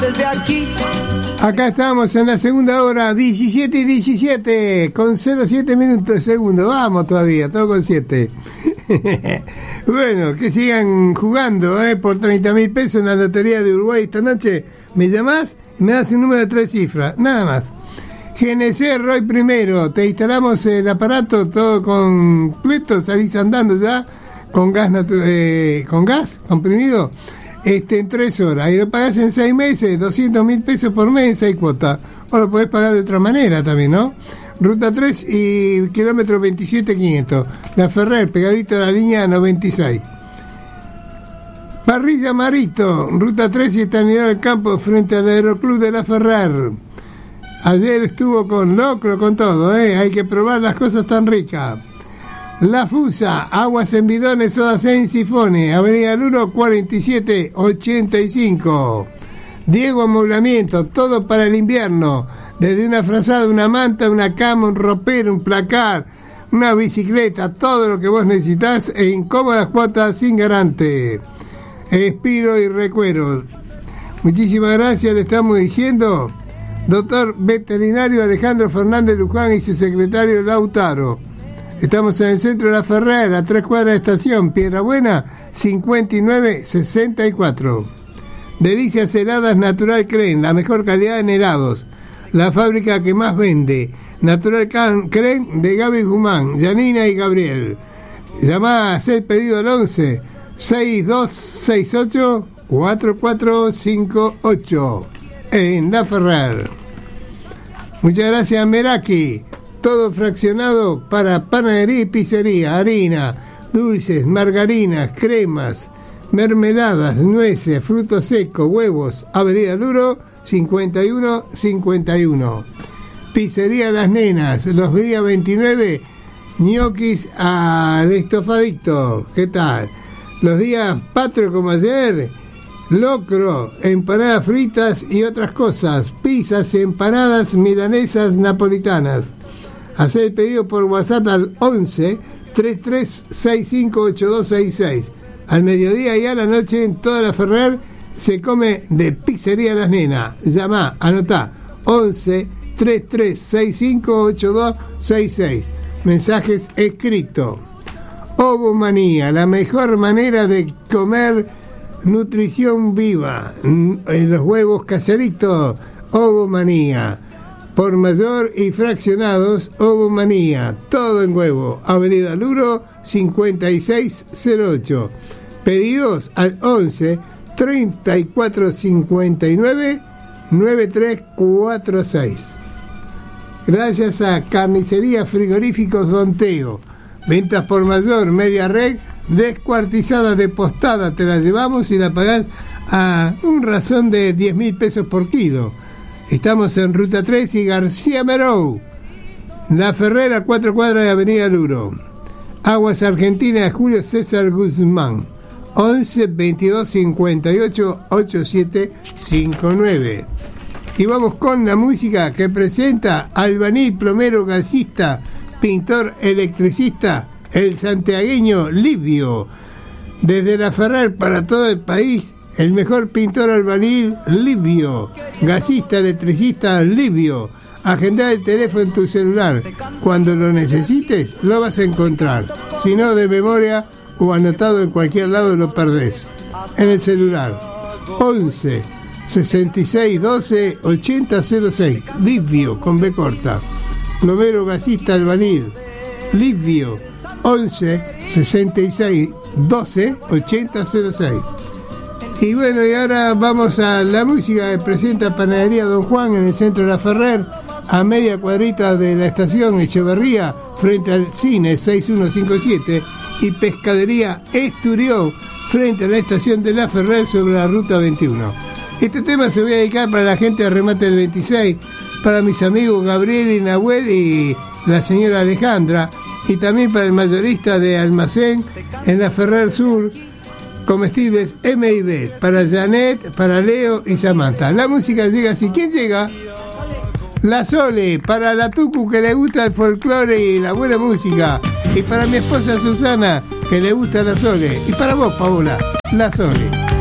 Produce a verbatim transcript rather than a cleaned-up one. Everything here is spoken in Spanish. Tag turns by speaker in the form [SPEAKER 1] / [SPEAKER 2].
[SPEAKER 1] Desde aquí.
[SPEAKER 2] Acá estamos en la segunda hora, diecisiete y diecisiete, con cero coma siete minutos de segundo. Vamos todavía, todo con siete. Bueno, que sigan jugando, ¿eh? Por treinta mil pesos en la Lotería de Uruguay esta noche. Me llamás y me das un número de tres cifras, nada más. G N C Roy primero, te instalamos el aparato todo completo, salís andando ya con gas natu- eh, con gas comprimido. Este, en tres horas, y lo pagás en seis meses, doscientos mil pesos por mes en seis cuotas, o lo podés pagar de otra manera también, ¿no? Ruta tres y kilómetro veintisiete quinientos, La Ferrer, pegadito a la línea noventa y seis. Parrilla Marito, Ruta tres y Eternidad del Campo, frente al Aeroclub de La Ferrer. Ayer estuvo con locro, con todo, ¿eh? Hay que probar las cosas tan ricas. La Fusa, aguas en bidones, sodas en sifones, Avenida Luro cuarenta y siete ochenta y cinco. Diego Amoblamiento, todo para el invierno, desde una frazada, una manta, una cama, un ropero, un placar, una bicicleta, todo lo que vos necesitás en cómodas cuotas sin garante. Espiro y Recuero. Muchísimas gracias, le estamos diciendo, doctor veterinario Alejandro Fernández Luján y su secretario Lautaro. Estamos en el centro de La Ferrer, a tres cuadras de estación, Piedrabuena, cincuenta y nueve sesenta y cuatro. Delicias heladas Natural Creme, la mejor calidad en helados. La fábrica que más vende, Natural Creme de Gaby Guzmán, Janina y Gabriel. Llamá a hacer pedido al once sesenta y dos sesenta y ocho cuarenta y cuatro cincuenta y ocho en La Ferrer. Muchas gracias, Meraki. Todo fraccionado para panadería y pizzería, harina, dulces, margarinas, cremas, mermeladas, nueces, frutos secos, huevos. Avenida Luro, cincuenta y uno cincuenta y uno. Pizzería Las Nenas, los días veintinueve, ñoquis al estofadito. ¿Qué tal? Los días patrio como ayer, locro, empanadas fritas y otras cosas. Pizzas, empanadas, milanesas, napolitanas. Hacer el pedido por WhatsApp al once treinta y tres sesenta y cinco ochenta y dos sesenta y seis. Al mediodía y a la noche en toda La Ferrer se come de Pizzería Las Nenas. Llama, anotá, once treinta y tres sesenta y cinco ochenta y dos sesenta y seis. Mensajes escritos. Ovomanía, la mejor manera de comer nutrición viva. En los huevos caseritos, Ovomanía. Por mayor y fraccionados, Ovomanía, todo en huevo. Avenida Luro, cincuenta y seis cero ocho. Pedidos al once treinta y cuatro cincuenta y nueve noventa y tres cuarenta y seis. Gracias a Carnicería Frigoríficos Don Teo. Ventas por mayor, media red, descuartizada de postada, te la llevamos y la pagás a un razón de diez mil pesos por kilo. Estamos en Ruta tres y García Merou. La Ferrer, a cuatro cuadras de Avenida Luro. Aguas Argentinas, Julio César Guzmán. once veintidós cincuenta y ocho ochenta y siete cincuenta y nueve. Y vamos con la música que presenta albañil, plomero, gasista, pintor, electricista, el santiagueño Livio. Desde La Ferrer para todo el país, el mejor pintor albañil, Livio. Gasista, electricista, Livio. Agenda el teléfono en tu celular. Cuando lo necesites, lo vas a encontrar. Si no, de memoria o anotado en cualquier lado, lo perdés. En el celular. once sesenta y seis doce ochenta cero seis. Livio, con B corta. Plomero, gasista, albañil, Livio. once sesenta y seis doce ochenta cero seis. Y bueno, y ahora vamos a la música que presenta Panadería Don Juan en el centro de La Ferrer, a media cuadrita de la estación Echeverría, frente al cine seis uno cinco siete, y Pescadería Esturió, frente a la estación de La Ferrer sobre la ruta veintiuno. Este tema se voy a dedicar para la gente de Remate del veintiséis, para mis amigos Gabriel y Nahuel y la señora Alejandra, y también para el mayorista de almacén en La Ferrer Sur, Comestibles M y B, para Janet, para Leo y Samantha. La música llega así. ¿Quién llega? La Sole, para la Tucu que le gusta el folclore y la buena música. Y para mi esposa Susana, que le gusta la Sole. Y para vos, Paola, la Sole.